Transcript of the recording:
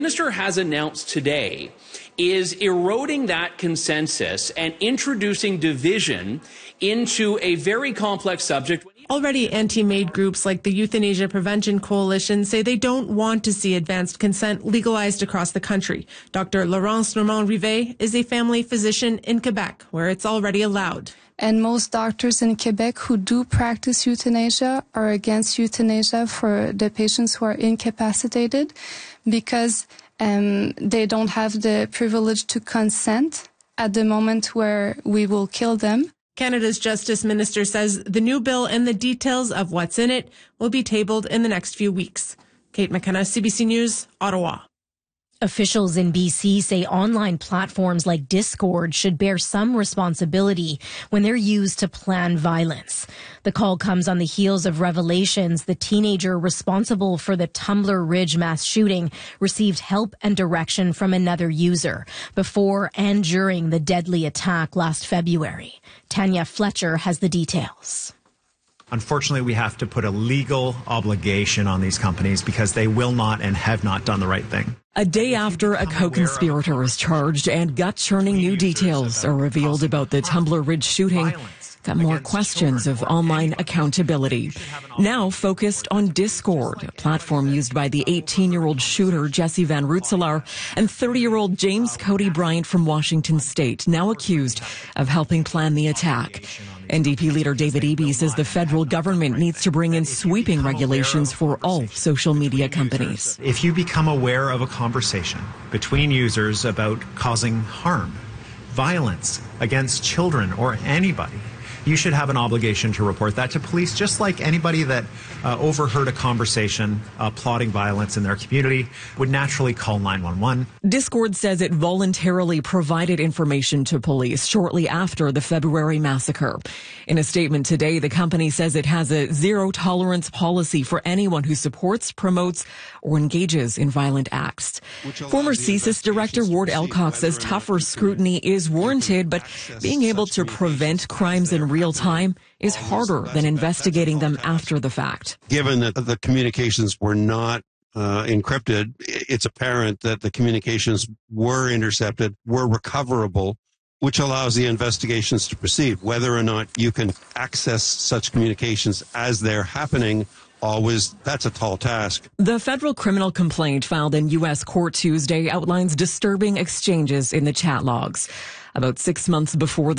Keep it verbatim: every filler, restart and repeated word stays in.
Minister has announced today is eroding that consensus and introducing division into a very complex subject. Already anti-MAID groups like the Euthanasia Prevention Coalition say they don't want to see advanced consent legalized across the country. Doctor Laurence Normand-Rivet is a family physician in Quebec, where it's already allowed. And most doctors in Quebec who do practice euthanasia are against euthanasia for the patients who are incapacitated because um, they don't have the privilege to consent at the moment where we will kill them. Canada's Justice Minister says the new bill and the details of what's in it will be tabled in the next few weeks. Kate McKenna, C B C News, Ottawa. Officials in B C say online platforms like Discord should bear some responsibility when they're used to plan violence. The call comes on the heels of revelations the teenager responsible for the Tumbler Ridge mass shooting received help and direction from another user before and during the deadly attack last February. Tanya Fletcher has the details. Unfortunately, we have to put a legal obligation on these companies because they will not and have not done the right thing. A day after a co-conspirator is charged and gut-churning new details are revealed about the Tumbler Ridge shooting, got more questions of online accountability. Now focused on Discord, a platform used by the eighteen-year-old shooter Jesse Van Rootselaar and thirty-year-old James Cody Bryant from Washington State, now accused of helping plan the attack. N D P leader David Eby says the federal government needs to bring in sweeping regulations for all social media companies. If you become aware of a conversation between users about causing harm, violence against children or anybody, you should have an obligation to report that to police, just like anybody that uh, overheard a conversation uh, plotting violence in their community would naturally call nine one one. Discord says it voluntarily provided information to police shortly after the February massacre. In a statement today, the company says it has a zero-tolerance policy for anyone who supports, promotes, or engages in violent acts. Former C S I S Director Ward Elcock says tougher scrutiny is warranted, but being able to prevent crimes in real time is harder than investigating them after the fact. Given that the communications were not uh, encrypted, it's apparent that the communications were intercepted, were recoverable, which allows the investigations to proceed. Whether or not you can access such communications as they're happening, always, that's a tall task. The federal criminal complaint filed in U S court Tuesday outlines disturbing exchanges in the chat logs. About six months before the